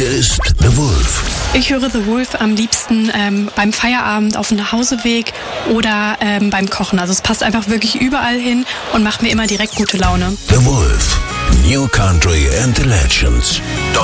Hier ist The Wolf. Ich höre The Wolf am liebsten beim Feierabend auf dem Nachhauseweg oder beim Kochen. Also es passt einfach wirklich überall hin und macht mir immer direkt gute Laune. The Wolf. New Country and the Legends.